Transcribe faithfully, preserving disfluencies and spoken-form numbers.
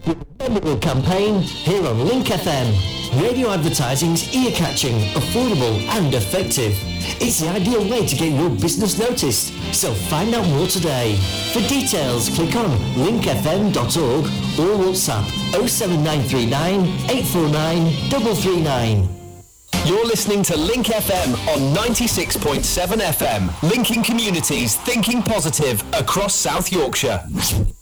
Memorable campaign here on Link F M. Radio advertising's ear-catching, affordable and effective. It's the ideal way to get your business noticed, so find out more today. For details, click on link f m dot org or WhatsApp oh seven nine three nine, eight four nine, three three nine. You're listening to Link F M on ninety-six point seven F M, linking communities, thinking positive across South Yorkshire.